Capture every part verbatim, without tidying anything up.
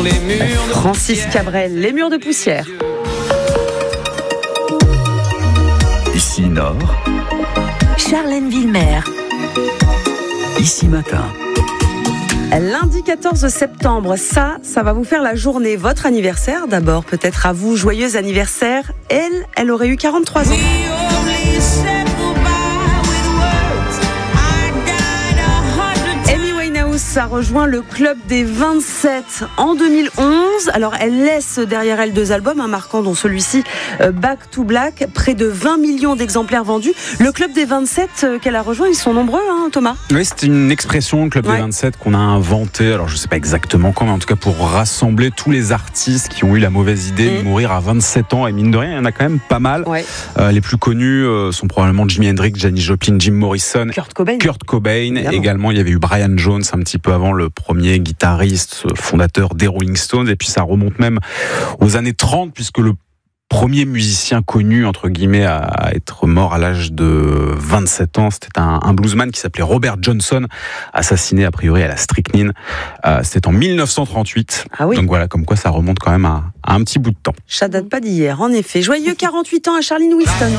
les murs de Francis Cabrel, Les murs de poussière. Ici Nord, Charlène Villemer. Ici Matin. Lundi quatorze septembre, ça, ça va vous faire la journée. Votre anniversaire, d'abord, peut-être à vous, joyeux anniversaire. Elle, elle aurait eu quarante-trois ans. Ça rejoint le club des vingt-sept en deux mille onze. Alors elle laisse derrière elle deux albums, hein, marquants, dont celui-ci euh, Back to Black, près de vingt millions d'exemplaires vendus. Le club des vingt-sept euh, qu'elle a rejoint, ils sont nombreux, hein, Thomas. Oui, c'est une expression, le club ouais. des vingt-sept, qu'on a inventée. Alors je ne sais pas exactement quand, mais en tout cas pour rassembler tous les artistes qui ont eu la mauvaise idée mmh. de mourir à vingt-sept ans. Et mine de rien, il y en a quand même pas mal. Ouais. Euh, les plus connus euh, sont probablement Jimi Hendrix, Janis Joplin, Jim Morrison, Kurt Cobain. Kurt Cobain. Également, il y avait eu Brian Jones un petit peu avant, le premier guitariste fondateur des Rolling Stones, et puis ça remonte même aux années trente, puisque le premier musicien connu, entre guillemets, à être mort à l'âge de vingt-sept ans, c'était un, un bluesman qui s'appelait Robert Johnson, assassiné a priori à la strychnine. Euh, c'était en mille neuf cent trente-huit. Ah oui. Donc voilà, comme quoi ça remonte quand même à, à un petit bout de temps. Ça date pas d'hier, en effet. Joyeux quarante-huit ans à Charlie Winston.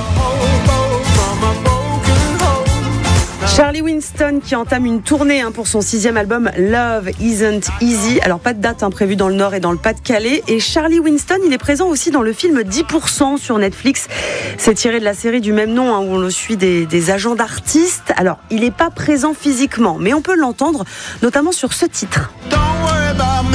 Charlie Winston qui entame une tournée hein, pour son sixième album Love Isn't Easy. Alors pas de date hein, prévue dans le Nord et dans le Pas-de-Calais. Et Charlie Winston, il est présent aussi dans le film dix pour cent sur Netflix. C'est tiré de la série du même nom hein, où on le suit des, des agents d'artistes. Alors il n'est pas présent physiquement, mais on peut l'entendre notamment sur ce titre. Don't worry about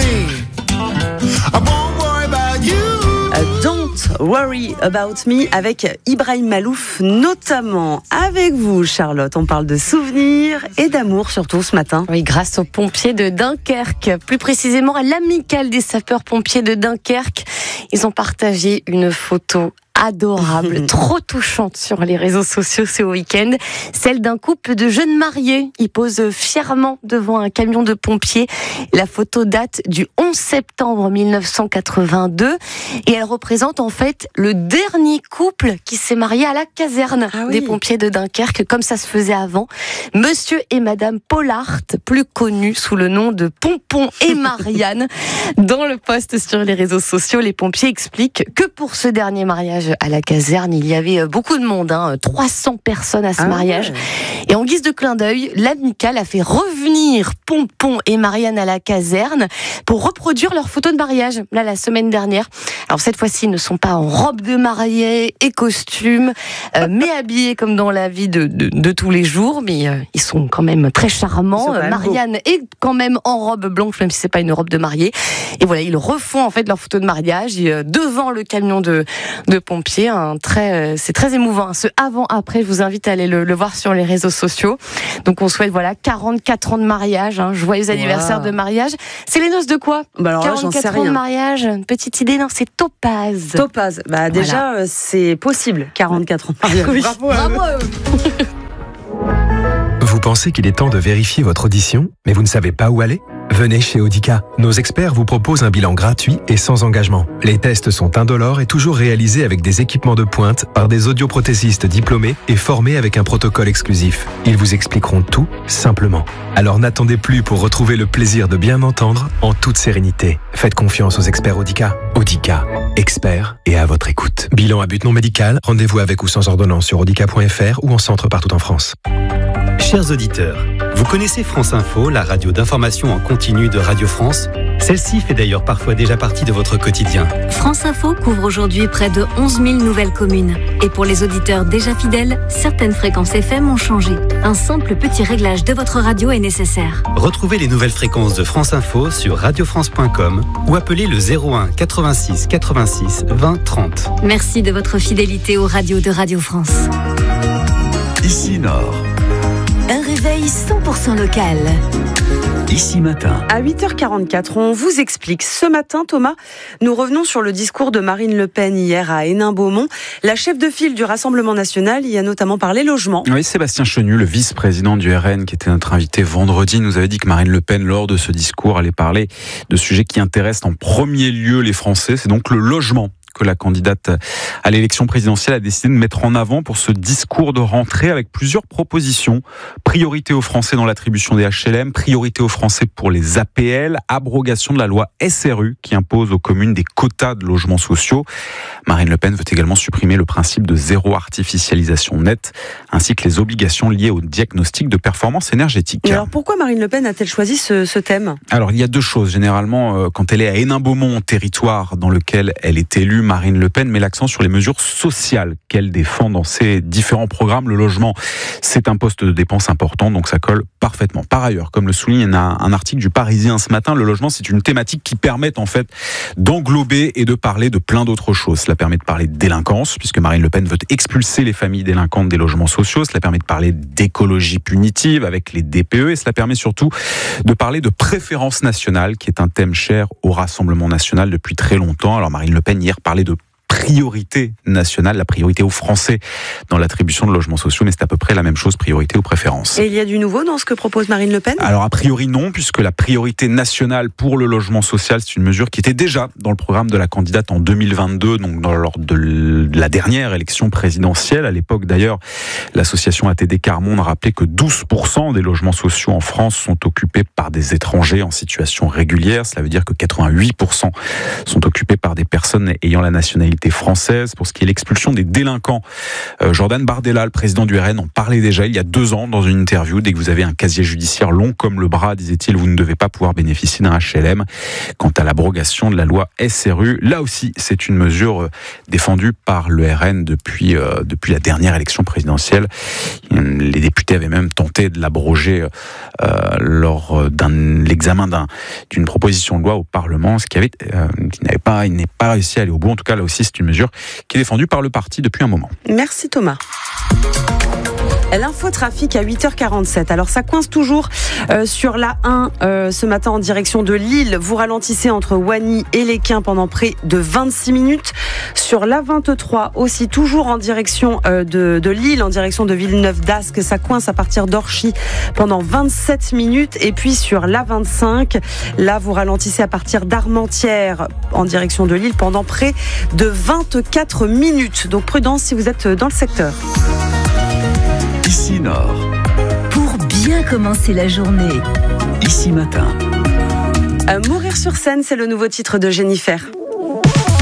me. I won't worry about you. Don't Worry About Me avec Ibrahim Malouf notamment. Avec vous Charlotte, on parle de souvenirs et d'amour surtout ce matin. Oui, grâce aux pompiers de Dunkerque, plus précisément à l'amicale des sapeurs-pompiers de Dunkerque. Ils ont partagé une photo adorable, trop touchante sur les réseaux sociaux ce week-end, celle d'un couple de jeunes mariés. Ils posent fièrement devant un camion de pompiers. La photo date du onze septembre mille neuf cent quatre-vingt-deux et elle représente en fait le dernier couple qui s'est marié à la caserne ah oui. des pompiers de Dunkerque, comme ça se faisait avant. Monsieur et Madame Pollard, plus connus sous le nom de Pompon et Marianne. Dans le post sur les réseaux sociaux, les pompiers expliquent que pour ce dernier mariage à la caserne, il y avait beaucoup de monde, hein, trois cents personnes à ce ah mariage. Ouais. Et en guise de clin d'œil, l'amicale a fait revenir Pompon et Marianne à la caserne pour reproduire leurs photos de mariage, là, la semaine dernière. Alors cette fois-ci, ils ne sont pas en robe de mariée et costume, euh, mais habillés comme dans la vie de, de, de tous les jours, mais euh, ils sont quand même très charmants. Même Marianne beau. Est quand même en robe blanche, même si c'est pas une robe de mariée. Et voilà, ils refont en fait leurs photos de mariage et, euh, devant le camion de, de pompiers. Un très, euh, c'est très émouvant. Ce avant-après, je vous invite à aller le, le voir sur les réseaux sociaux. Donc on souhaite voilà quarante-quatre ans de mariage, hein, joyeux wow. anniversaire de mariage. C'est les noces de quoi bah alors là, quarante-quatre ans de mariage. Une petite idée, non, c'est Topaz. Topaz. Bah déjà, voilà. euh, c'est possible. quarante-quatre ans de mariage. Oui. Bravo. Bravo. Vous pensez qu'il est temps de vérifier votre audition, mais vous ne savez pas où aller ? Venez chez Audica. Nos experts vous proposent un bilan gratuit et sans engagement. Les tests sont indolores et toujours réalisés avec des équipements de pointe par des audioprothésistes diplômés et formés avec un protocole exclusif. Ils vous expliqueront tout simplement. Alors n'attendez plus pour retrouver le plaisir de bien entendre en toute sérénité. Faites confiance aux experts Audica. Audica, experts et à votre écoute. Bilan à but non médical, rendez-vous avec ou sans ordonnance sur audica point f r ou en centre partout en France. Chers auditeurs, vous connaissez France Info, la radio d'information en continu de Radio France ? Celle-ci fait d'ailleurs parfois déjà partie de votre quotidien. France Info couvre aujourd'hui près de onze mille nouvelles communes. Et pour les auditeurs déjà fidèles, certaines fréquences F M ont changé. Un simple petit réglage de votre radio est nécessaire. Retrouvez les nouvelles fréquences de France Info sur radio france point com ou appelez le zéro un quatre-vingt-six quatre-vingt-six vingt trente. Merci de votre fidélité aux radios de Radio France. Ici Nord. Un réveil cent pour cent local. Ici Matin. À huit heures quarante-quatre, on vous explique. Ce matin, Thomas, nous revenons sur le discours de Marine Le Pen hier à Hénin-Beaumont. La chef de file du Rassemblement national y a notamment parlé logement. Oui, Sébastien Chenu, le vice-président du R N, qui était notre invité vendredi, nous avait dit que Marine Le Pen, lors de ce discours, allait parler de sujets qui intéressent en premier lieu les Français. C'est donc le logement que la candidate à l'élection présidentielle a décidé de mettre en avant pour ce discours de rentrée avec plusieurs propositions. Priorité aux Français dans l'attribution des H L M, priorité aux Français pour les A P L, abrogation de la loi S R U qui impose aux communes des quotas de logements sociaux. Marine Le Pen veut également supprimer le principe de zéro artificialisation nette, ainsi que les obligations liées au diagnostic de performance énergétique. Mais alors pourquoi Marine Le Pen a-t-elle choisi ce, ce thème ? Alors il y a deux choses. Généralement, euh, quand elle est à Hénin-Beaumont, territoire dans lequel elle est élue, Marine Le Pen met l'accent sur les mesures sociales qu'elle défend dans ses différents programmes. Le logement, c'est un poste de dépense important, donc ça colle parfaitement. Par ailleurs, comme le souligne un, un article du Parisien ce matin, le logement, c'est une thématique qui permet en fait d'englober et de parler de plein d'autres choses. Cela permet de parler de délinquance, puisque Marine Le Pen veut expulser les familles délinquantes des logements sociaux. Cela permet de parler d'écologie punitive avec les D P E, et cela permet surtout de parler de préférence nationale, qui est un thème cher au Rassemblement national depuis très longtemps. Alors Marine Le Pen hier parlait de priorité nationale, la priorité aux Français dans l'attribution de logements sociaux, mais c'est à peu près la même chose, priorité aux préférences. Et il y a du nouveau dans ce que propose Marine Le Pen ? Alors a priori non, puisque la priorité nationale pour le logement social, c'est une mesure qui était déjà dans le programme de la candidate en deux mille vingt-deux, donc dans, lors de la dernière élection présidentielle. À l'époque d'ailleurs, l'association A T D Quart Monde rappelait que douze pour cent des logements sociaux en France sont occupés par des étrangers en situation régulière. Cela veut dire que quatre-vingt-huit pour cent sont occupés par des personnes ayant la nationalité française. Pour ce qui est l'expulsion des délinquants, euh, Jordan Bardella, le président du R N, en parlait déjà il y a deux ans dans une interview. Dès que vous avez un casier judiciaire long comme le bras, disait-il, vous ne devez pas pouvoir bénéficier d'un H L M. Quant à l'abrogation de la loi S R U, là aussi, c'est une mesure défendue par le R N depuis, euh, depuis la dernière élection présidentielle. Les députés avaient même tenté de l'abroger euh, lors d'un l'examen d'un, d'une proposition de loi au Parlement, ce qui avait, euh, qui n'avait pas, il n'est pas réussi à aller au bout. En tout cas, là aussi, c'est une mesure qui est défendue par le parti depuis un moment. Merci Thomas. L'infotrafic à huit heures quarante-sept. Alors ça coince toujours euh, sur l'A un euh, ce matin en direction de Lille. Vous ralentissez entre Wany et Lesquin pendant près de vingt-six minutes. Sur l'A vingt-trois aussi, toujours en direction euh, de, de Lille, en direction de Villeneuve-d'Ascq. Ça coince à partir d'Orchy pendant vingt-sept minutes. Et puis sur l'A vingt-cinq, là vous ralentissez à partir d'Armentières en direction de Lille pendant près de vingt-quatre minutes. Donc prudence si vous êtes dans le secteur. Ici Nord. Pour bien commencer la journée. Ici Matin. Euh, Mourir sur scène, c'est le nouveau titre de Jennifer.